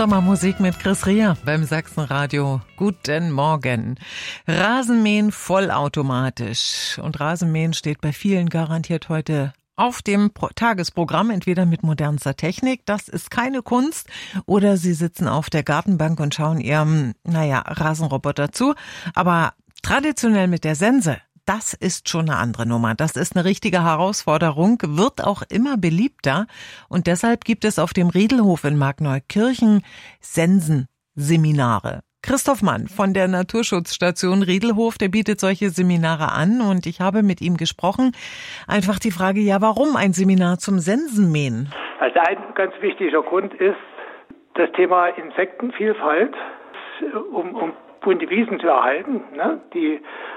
Sommermusik mit Chris Rea beim Sachsenradio. Guten Morgen. Rasenmähen vollautomatisch. Und Rasenmähen steht bei vielen garantiert heute auf dem Tagesprogramm, entweder mit modernster Technik, das ist keine Kunst, oder sie sitzen auf der Gartenbank und schauen ihrem, Rasenroboter zu. Aber traditionell mit der Sense, das ist schon eine andere Nummer. Das ist eine richtige Herausforderung, wird auch immer beliebter. Und deshalb gibt es auf dem Riedelhof in Markneukirchen Sensenseminare. Christoph Mann von der Naturschutzstation Riedelhof, der bietet solche Seminare an. Und ich habe mit ihm gesprochen. Einfach die Frage, warum ein Seminar zum Sensenmähen? Also ein ganz wichtiger Grund ist das Thema Insektenvielfalt, um bunte Wiesen zu erhalten, die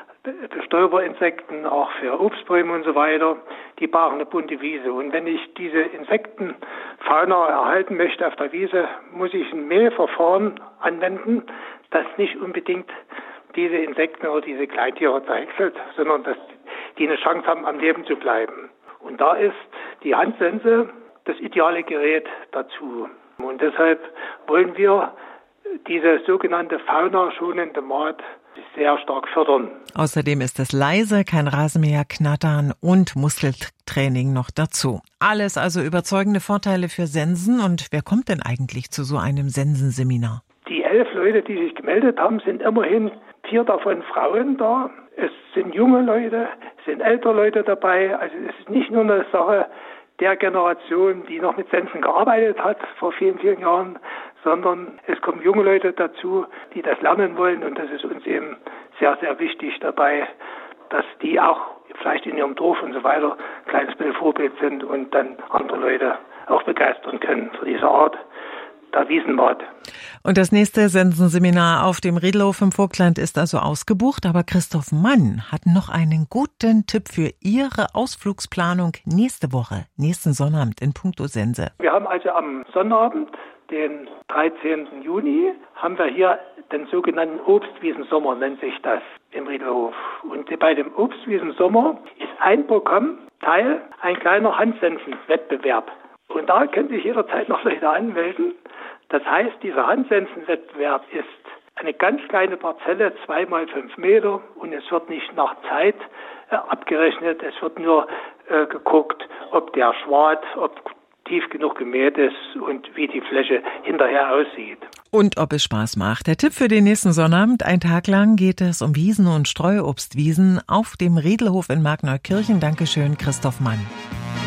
Bestäuberinsekten, auch für Obstbäume und so weiter, die brauchen eine bunte Wiese. Und wenn ich diese Insektenfauna erhalten möchte auf der Wiese, muss ich ein Mähverfahren anwenden, das nicht unbedingt diese Insekten oder diese Kleintiere zerhäckselt, sondern dass die eine Chance haben, am Leben zu bleiben. Und da ist die Handsense das ideale Gerät dazu. Und deshalb wollen wir diese sogenannte faunaschonende Maat sehr stark fördern. Außerdem ist es leise, kein Rasenmäher knattern und Muskeltraining noch dazu. Alles also überzeugende Vorteile für Sensen. Und wer kommt denn eigentlich zu so einem Sensenseminar? Die 11 Leute, die sich gemeldet haben, sind immerhin 4 davon Frauen da. Es sind junge Leute, es sind ältere Leute dabei. Also es ist nicht nur eine Sache der Generation, die noch mit Sensen gearbeitet hat vor vielen, vielen Jahren, sondern es kommen junge Leute dazu, die das lernen wollen. Und das ist uns eben sehr, sehr wichtig dabei, dass die auch vielleicht in ihrem Dorf und so weiter ein kleines bisschen Vorbild sind und dann andere Leute auch begeistern können für diese Art der Wiesenmaat. Und das nächste Sensenseminar auf dem Riedelhof im Vogtland ist also ausgebucht. Aber Christoph Mann hat noch einen guten Tipp für Ihre Ausflugsplanung nächste Woche, nächsten Sonnabend in puncto Sense. Wir haben also am Sonnabend, den 13. Juni, haben wir hier den sogenannten Obstwiesensommer, nennt sich das, im Riedelhof. Und bei dem Obstwiesensommer ist ein Programmteil ein kleiner Handsensenwettbewerb. Und da können sich jederzeit noch Leute anmelden. Das heißt, dieser Handsensenwettbewerb ist eine ganz kleine Parzelle, 2 mal 5 Meter, und es wird nicht nach Zeit abgerechnet. Es wird nur geguckt, ob der Schwad, ob tief genug gemäht ist und wie die Fläche hinterher aussieht. Und ob es Spaß macht. Der Tipp für den nächsten Sonnabend: ein Tag lang geht es um Wiesen und Streuobstwiesen auf dem Riedelhof in Markneukirchen. Dankeschön, Christoph Mann.